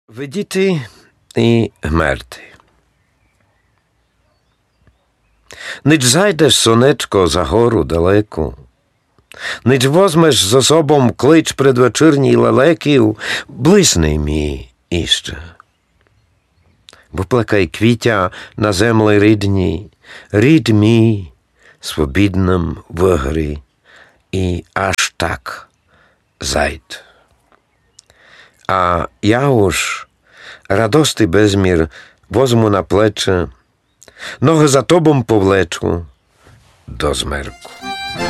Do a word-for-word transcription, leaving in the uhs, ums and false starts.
Видіти і гмерти. Ніч зайдеш, сонечко, за гору далеку, ніч возьмеш з особом клич предвечірній лелеків, блисни мій іще. Виплакай квітя на землі рідній, рід мій, свобідним вигрі, і аж так зайд. А я уж радости безмір возьму на плече, ноги за тобом повлечу до змерку.